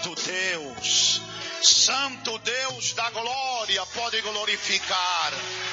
Santo Deus da glória, pode glorificar.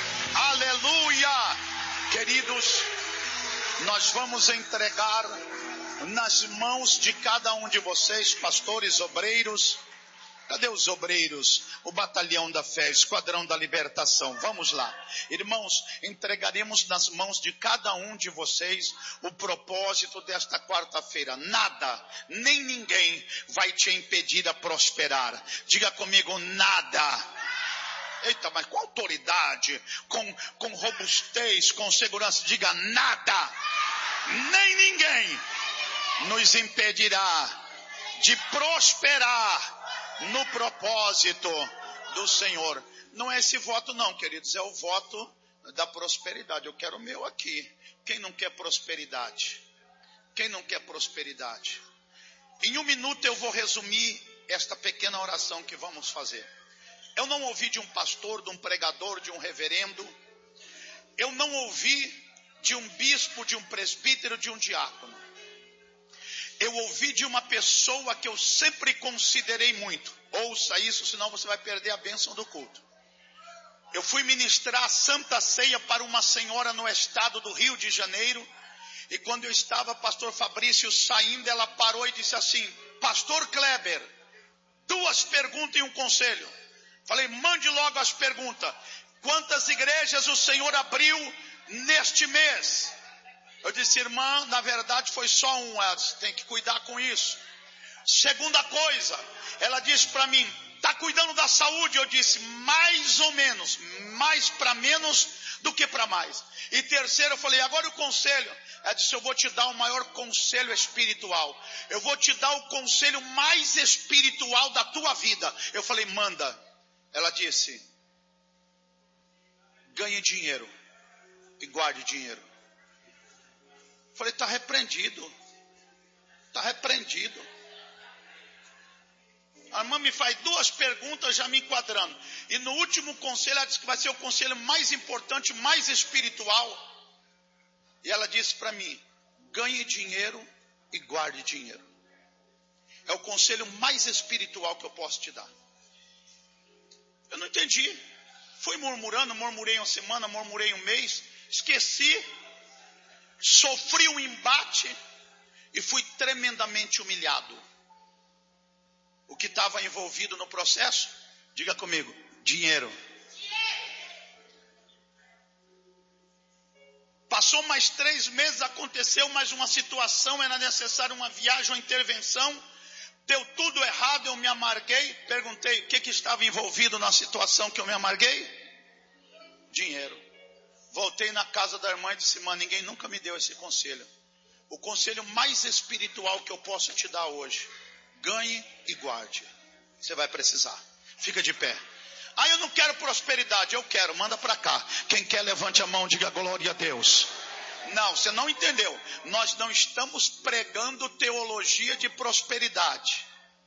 Aleluia. Queridos, nós vamos entregar nas mãos de cada um de vocês, pastores, obreiros. Cadê os obreiros? O batalhão da fé, esquadrão da libertação. Vamos lá. Irmãos, entregaremos nas mãos de cada um de vocês o propósito desta quarta-feira. Nada, nem ninguém vai te impedir a prosperar. Diga comigo, nada. Eita, mas com autoridade, com robustez, com segurança. Diga, nada, nem ninguém nos impedirá de prosperar no propósito do Senhor. Não é esse voto não, queridos, é o voto da prosperidade. Eu quero o meu aqui. Quem não quer prosperidade? Quem não quer prosperidade? Em 1 minuto eu vou resumir esta pequena oração que vamos fazer. Eu não ouvi de um pastor, de um pregador, de um reverendo. Eu não ouvi de um bispo, de um presbítero, de um diácono. Eu ouvi de uma pessoa que eu sempre considerei muito. Ouça isso, senão você vai perder a bênção do culto. Eu fui ministrar a Santa Ceia para uma senhora no estado do Rio de Janeiro. E quando eu estava, pastor Fabrício, saindo, ela parou e disse assim: Pastor Kleber, 2 perguntas e um conselho. Falei, mande logo as perguntas. Quantas igrejas o Senhor abriu neste mês? Eu disse, irmã, na verdade foi só um. Ela disse, tem que cuidar com isso. Segunda coisa, ela disse para mim, está cuidando da saúde? Eu disse, mais ou menos, mais para menos do que para mais. E terceiro, eu falei, agora o conselho. Ela disse, eu vou te dar o maior conselho espiritual. Eu vou te dar o conselho mais espiritual da tua vida. Eu falei, manda. Ela disse, ganhe dinheiro e guarde dinheiro. Eu falei, está repreendido. Está repreendido. A irmã me faz 2 perguntas já me enquadrando. E no último conselho, ela disse que vai ser o conselho mais importante, mais espiritual. E ela disse para mim, ganhe dinheiro e guarde dinheiro. É o conselho mais espiritual que eu posso te dar. Eu não entendi. Fui murmurando, murmurei uma semana, murmurei um mês. Esqueci. Sofri um embate e fui tremendamente humilhado. O que estava envolvido no processo? Diga comigo, dinheiro. Passou mais 3 meses, aconteceu mais uma situação, era necessário uma viagem, uma intervenção. Deu tudo errado, eu me amarguei. Perguntei, o que estava envolvido na situação que eu me amarguei? Dinheiro. Voltei na casa da irmã e disse, irmã, ninguém nunca me deu esse conselho. O conselho mais espiritual que eu posso te dar hoje, ganhe e guarde. Você vai precisar. Fica de pé. Ah, eu não quero prosperidade. Eu quero, manda para cá. Quem quer, levante a mão, diga glória a Deus. Não, você não entendeu. Nós não estamos pregando teologia de prosperidade.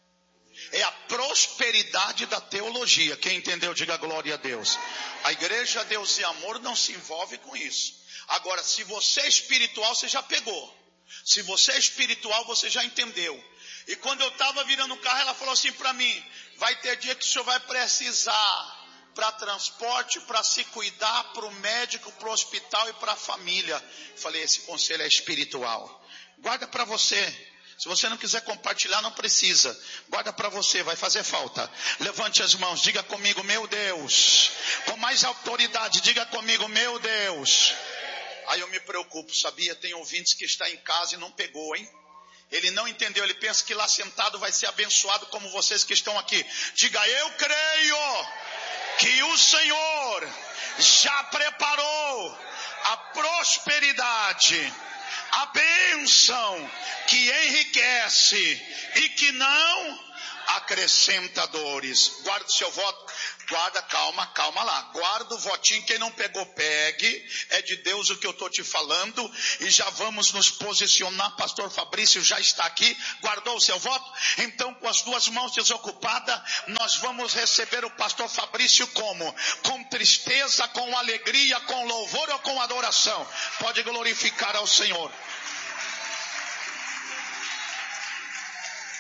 É a prosperidade da teologia. Quem entendeu, diga glória a Deus. A igreja Deus e Amor não se envolve com isso. Agora, se você é espiritual, você já pegou. Se você é espiritual, você já entendeu. E quando eu estava virando o carro, ela falou assim para mim, vai ter dia que o senhor vai precisar para transporte, para se cuidar, para o médico, para o hospital e para a família. Falei, esse conselho é espiritual. Guarda para você. Se você não quiser compartilhar, não precisa. Guarda para você, vai fazer falta. Levante as mãos, diga comigo, meu Deus. Com mais autoridade, diga comigo, meu Deus. Aí eu me preocupo, sabia? Tem ouvintes que está em casa e não pegou, hein? Ele não entendeu, ele pensa que lá sentado vai ser abençoado como vocês que estão aqui. Diga, eu creio que o Senhor já preparou a prosperidade, a bênção que enriquece e que não acrescenta dores. Guarda o seu voto. Guarda, calma lá. Guarda o votinho. Quem não pegou, pegue. É de Deus o que eu estou te falando. E já vamos nos posicionar. Pastor Fabrício já está aqui. Guardou o seu voto? Então, com as 2 mãos desocupadas, nós vamos receber o pastor Fabrício como? Com tristeza, com alegria, com louvor ou com adoração? Pode glorificar ao Senhor.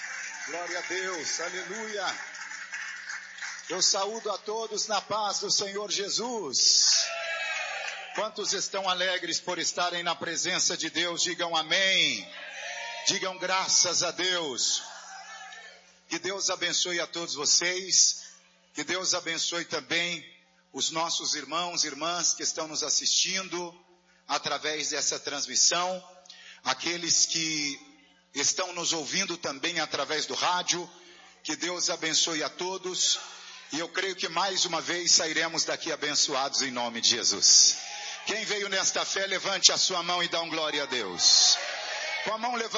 Glória a Deus, aleluia. Eu saúdo a todos na paz do Senhor Jesus. Quantos estão alegres por estarem na presença de Deus, digam amém. Digam graças a Deus. Que Deus abençoe a todos vocês. Que Deus abençoe também os nossos irmãos e irmãs que estão nos assistindo através dessa transmissão. Aqueles que estão nos ouvindo também através do rádio. Que Deus abençoe a todos. E eu creio que mais uma vez sairemos daqui abençoados em nome de Jesus. Quem veio nesta fé, levante a sua mão e dá um glória a Deus. Com a mão levantada.